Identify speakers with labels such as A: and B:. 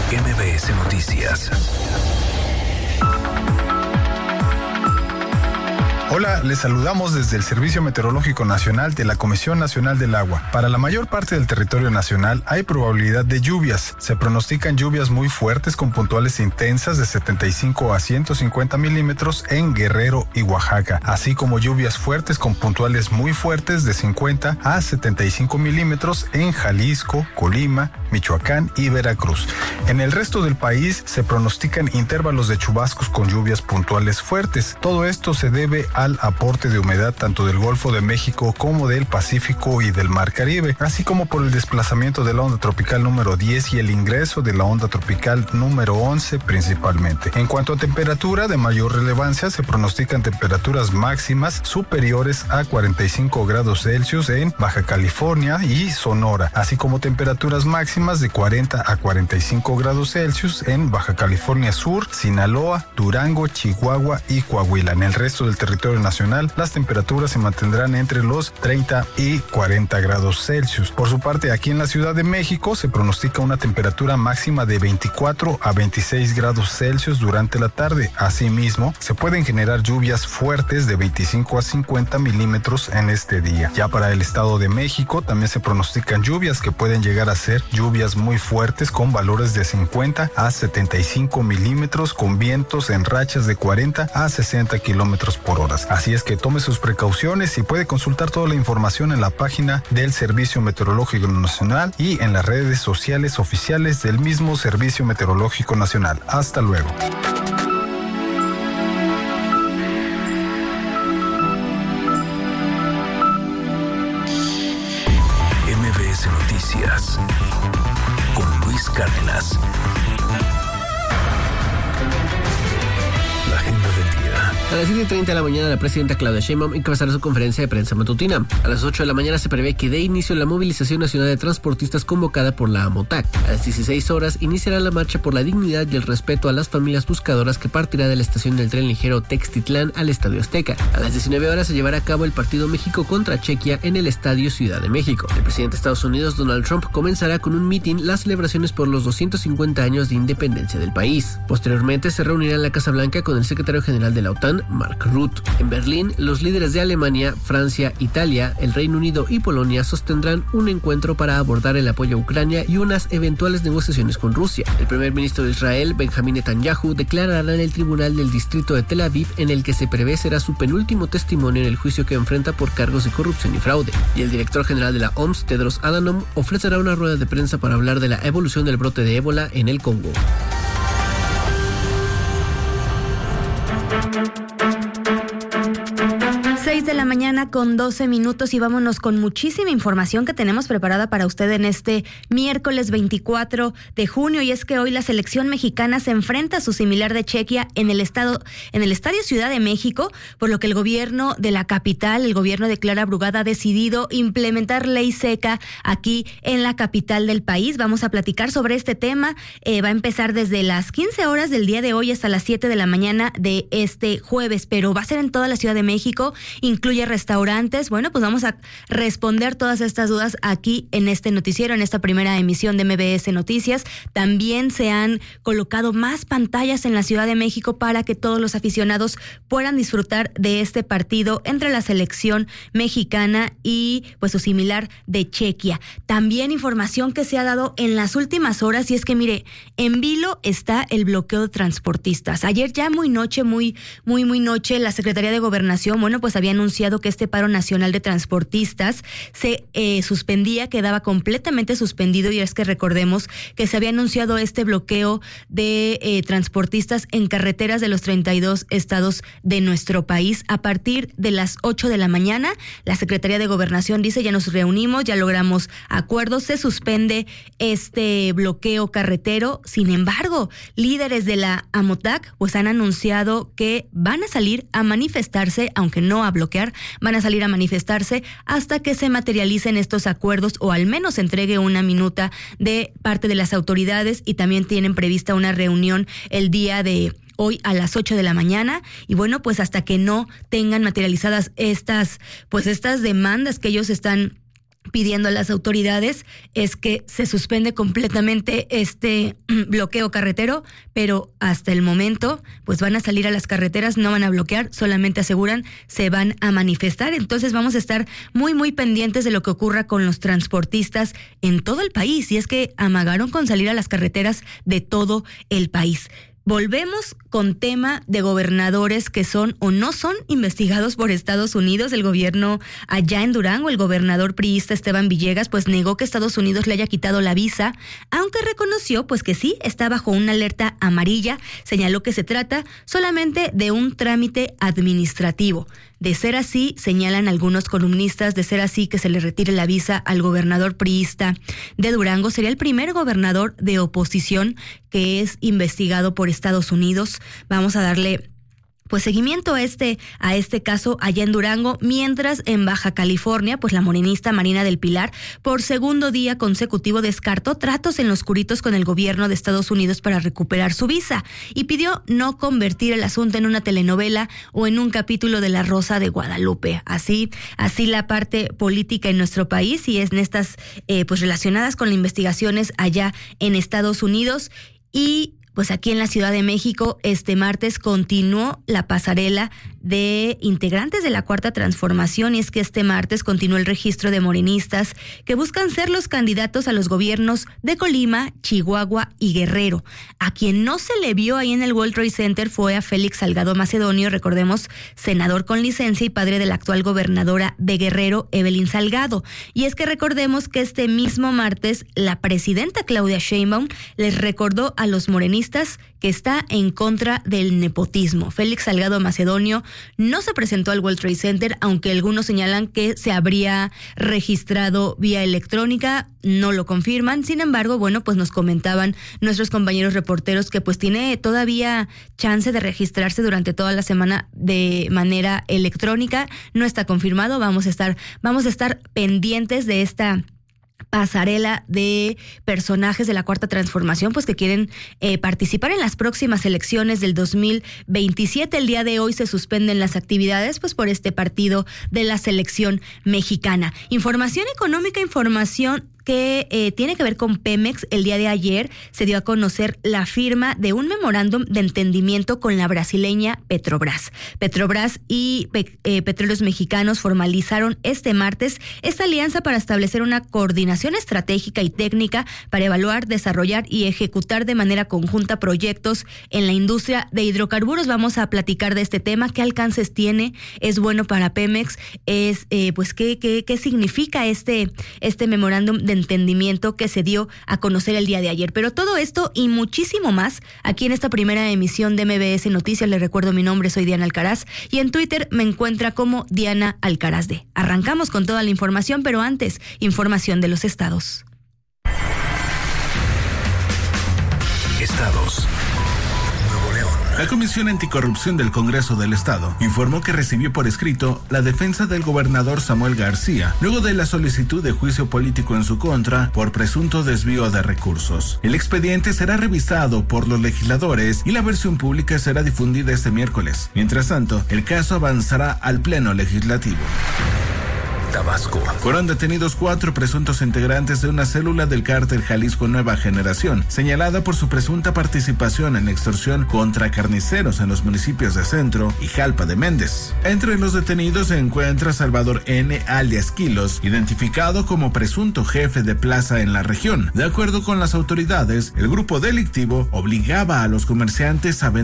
A: MBS Noticias.
B: Hola, les saludamos desde el Servicio Meteorológico Nacional de la Comisión Nacional del Agua. Para la mayor parte del territorio nacional hay probabilidad de lluvias. Se pronostican lluvias muy fuertes con puntuales intensas de 75 a 150 milímetros en Guerrero y Oaxaca, así como lluvias fuertes con puntuales muy fuertes de 50 a 75 milímetros en Jalisco, Colima, Michoacán y Veracruz. En el resto del país se pronostican intervalos de chubascos con lluvias puntuales fuertes. Todo esto se debe al aporte de humedad tanto del Golfo de México como del Pacífico y del Mar Caribe, así como por el desplazamiento de la onda tropical número 10 y el ingreso de la onda tropical número 11 principalmente. En cuanto a temperatura de mayor relevancia, se pronostican temperaturas máximas superiores a 45 grados Celsius en Baja California y Sonora, así como temperaturas máximas de 40 a 45 grados Celsius en Baja California Sur, Sinaloa, Durango, Chihuahua y Coahuila. En el resto del territorio nacional, las temperaturas se mantendrán entre los 30 y 40 grados Celsius. Por su parte, aquí en la Ciudad de México se pronostica una temperatura máxima de 24 a 26 grados Celsius durante la tarde. Asimismo, se pueden generar lluvias fuertes de 25 a 50 milímetros en este día. Ya para el Estado de México también se pronostican lluvias que pueden llegar a ser lluvias muy fuertes con valores de 50 a 75 milímetros con vientos en rachas de 40 a 60 kilómetros por hora. Así es que tome sus precauciones y puede consultar toda la información en la página del Servicio Meteorológico Nacional y en las redes sociales oficiales del mismo Servicio Meteorológico Nacional. Hasta luego.
A: MBS Noticias con Luis Cárdenas. La agenda del día.
C: A las 7:30 de la mañana, la presidenta Claudia Sheinbaum encabezará su conferencia de prensa matutina. A las 8 de la mañana se prevé que dé inicio la movilización nacional de transportistas convocada por la AMOTAC. A las 16 horas iniciará la marcha por la dignidad y el respeto a las familias buscadoras que partirá de la estación del tren ligero Textitlán al Estadio Azteca. A las 19 horas se llevará a cabo el partido México contra Chequia en el Estadio Ciudad de México. El presidente de Estados Unidos, Donald Trump, comenzará con un mitin las celebraciones por los 250 años de independencia del país. Posteriormente se reunirá en la Casa Blanca con el secretario general de la OTAN, Mark Rutte. En Berlín, los líderes de Alemania, Francia, Italia, el Reino Unido y Polonia sostendrán un encuentro para abordar el apoyo a Ucrania y unas eventuales negociaciones con Rusia. El primer ministro de Israel, Benjamín Netanyahu, declarará en el tribunal del distrito de Tel Aviv, en el que se prevé será su penúltimo testimonio en el juicio que enfrenta por cargos de corrupción y fraude. Y el director general de la OMS, Tedros Adhanom, ofrecerá una rueda de prensa para hablar de la evolución del brote de ébola en el Congo.
D: 6 de la mañana con 12 minutos y vámonos con muchísima información que tenemos preparada para usted en este miércoles 24 de junio, y es que hoy la selección mexicana se enfrenta a su similar de Chequia en el Estadio Ciudad de México, por lo que el gobierno de la capital, el gobierno de Clara Brugada, ha decidido implementar ley seca aquí en la capital del país. Vamos a platicar sobre este tema. Va a empezar desde las 15 horas del día de hoy hasta las 7 de la mañana de este jueves, pero va a ser en toda la Ciudad de México, incluye restaurantes. Bueno, pues vamos a responder todas estas dudas aquí en este noticiero, en esta primera emisión de MBS Noticias. También se han colocado más pantallas en la Ciudad de México para que todos los aficionados puedan disfrutar de este partido entre la selección mexicana y pues su similar de Chequia. También información que se ha dado en las últimas horas, y es que mire, en vilo está el bloqueo de transportistas. Ayer ya muy noche, muy noche, la Secretaría de Gobernación, bueno, pues había anunciado que este paro nacional de transportistas se suspendía, quedaba completamente suspendido, y es que recordemos que se había anunciado este bloqueo de transportistas en carreteras de los 32 estados de nuestro país. A partir de las 8 de la mañana, la Secretaría de Gobernación dice: ya nos reunimos, ya logramos acuerdos, se suspende este bloqueo carretero. Sin embargo, líderes de la AMOTAC pues han anunciado que van a salir a manifestarse, aunque no a bloquear, van a salir a manifestarse hasta que se materialicen estos acuerdos, o al menos se entregue una minuta de parte de las autoridades, y también tienen prevista una reunión el día de hoy a las 8 de la mañana, y bueno, pues hasta que no tengan materializadas estas demandas que ellos están pidiendo a las autoridades es que se suspende completamente este bloqueo carretero, pero hasta el momento pues van a salir a las carreteras, no van a bloquear, solamente aseguran se van a manifestar. Entonces vamos a estar muy pendientes de lo que ocurra con los transportistas en todo el país, y es que amagaron con salir a las carreteras de todo el país. Volvemos con tema de gobernadores que son o no son investigados por Estados Unidos. El gobierno allá en Durango, el gobernador priista Esteban Villegas, pues negó que Estados Unidos le haya quitado la visa, aunque reconoció pues que sí está bajo una alerta amarilla. Señaló que se trata solamente de un trámite administrativo. De ser así, señalan algunos columnistas, de ser así que se le retire la visa al gobernador priista de Durango, sería el primer gobernador de oposición que es investigado por Estados Unidos. Vamos a darle pues seguimiento a este caso allá en Durango, mientras en Baja California, pues la morenista Marina del Pilar, por segundo día consecutivo descartó tratos en lo oscuritos con el gobierno de Estados Unidos para recuperar su visa y pidió no convertir el asunto en una telenovela o en un capítulo de La Rosa de Guadalupe. Así la parte política en nuestro país, y es en estas pues relacionadas con las investigaciones allá en Estados Unidos. Y pues aquí en la Ciudad de México, este martes continuó la pasarela de integrantes de la Cuarta Transformación, y es que este martes continuó el registro de morenistas que buscan ser los candidatos a los gobiernos de Colima, Chihuahua y Guerrero. A quien no se le vio ahí en el World Trade Center fue a Félix Salgado Macedonio, recordemos, senador con licencia y padre de la actual gobernadora de Guerrero, Evelyn Salgado. Y es que recordemos que este mismo martes la presidenta Claudia Sheinbaum les recordó a los morenistas que está en contra del nepotismo. Félix Salgado Macedonio no se presentó al World Trade Center, aunque algunos señalan que se habría registrado vía electrónica, no lo confirman. Sin embargo, bueno, pues nos comentaban nuestros compañeros reporteros que pues tiene todavía chance de registrarse durante toda la semana de manera electrónica. No está confirmado, vamos a estar pendientes de esta pasarela de personajes de la Cuarta Transformación, pues que quieren participar en las próximas elecciones del 2027. El día de hoy se suspenden las actividades pues por este partido de la selección mexicana. Información económica, información que tiene que ver con Pemex. El día de ayer se dio a conocer la firma de un memorándum de entendimiento con la brasileña Petrobras. Petrobras y Petróleos Mexicanos formalizaron este martes esta alianza para establecer una coordinación estratégica y técnica para evaluar, desarrollar y ejecutar de manera conjunta proyectos en la industria de hidrocarburos. Vamos a platicar de este tema, qué alcances tiene, es bueno para Pemex, es pues qué significa este memorándum de entendimiento que se dio a conocer el día de ayer. Pero todo esto y muchísimo más aquí en esta primera emisión de MBS Noticias. Les recuerdo mi nombre, soy Diana Alcaraz, y en Twitter me encuentra como Diana Alcaraz D. Arrancamos con toda la información, pero antes, información de los estados.
A: Estados. Nuevo León.
E: La Comisión Anticorrupción del Congreso del Estado informó que recibió por escrito la defensa del gobernador Samuel García, luego de la solicitud de juicio político en su contra por presunto desvío de recursos. El expediente será revisado por los legisladores y la versión pública será difundida este miércoles. Mientras tanto, el caso avanzará al Pleno Legislativo.
A: Tabasco.
E: Fueron detenidos 4 presuntos integrantes de una célula del cártel Jalisco Nueva Generación, señalada por su presunta participación en extorsión contra carniceros en los municipios de Centro y Jalpa de Méndez. Entre los detenidos se encuentra Salvador N. alias Quilos, identificado como presunto jefe de plaza en la región. De acuerdo con las autoridades, el grupo delictivo obligaba a los comerciantes a vender